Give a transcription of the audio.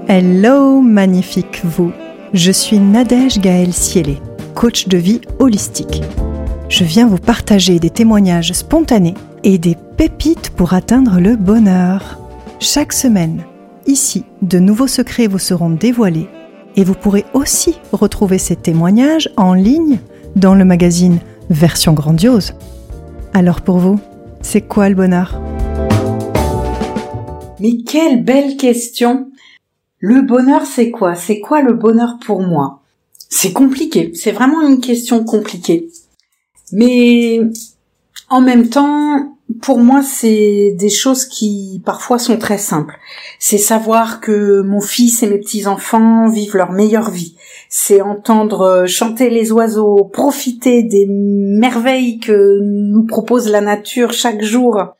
Hello, magnifique vous. Je suis Nadège Gaëlle Siélé, coach de vie holistique. Je viens vous partager des témoignages spontanés et des pépites pour atteindre le bonheur. Chaque semaine, ici, de nouveaux secrets vous seront dévoilés et vous pourrez aussi retrouver ces témoignages en ligne dans le magazine Version Grandiose. Alors pour vous, c'est quoi le bonheur ? Mais quelle belle question! Le bonheur, c'est quoi? C'est quoi le bonheur pour moi? C'est compliqué, c'est vraiment une question compliquée. Mais en même temps, pour moi, c'est des choses qui parfois sont très simples. C'est savoir que mon fils et mes petits-enfants vivent leur meilleure vie. C'est entendre chanter les oiseaux, profiter des merveilles que nous propose la nature chaque jour.